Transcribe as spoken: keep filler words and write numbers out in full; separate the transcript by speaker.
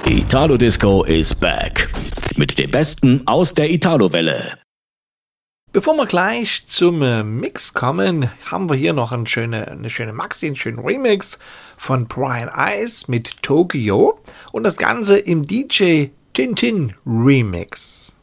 Speaker 1: Italo Disco is back. Mit dem Besten aus der Italo-Welle.
Speaker 2: Bevor wir gleich zum äh, Mix kommen, haben wir hier noch eine schöne, eine schöne Maxi, einen schönen Remix von Brian Ice mit Tokyo und das Ganze im D J Tintin Remix.